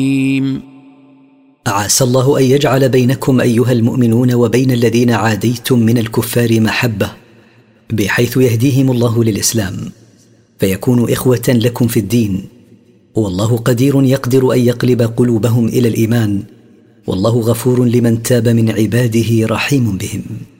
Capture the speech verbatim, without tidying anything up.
عسى الله أن يجعل بينكم أيها المؤمنون وبين الذين عاديتم من الكفار محبة، بحيث يهديهم الله للإسلام فيكونوا إخوة لكم في الدين، والله قدير يقدر أن يقلب قلوبهم إلى الإيمان، والله غفور لمن تاب من عباده رحيم بهم.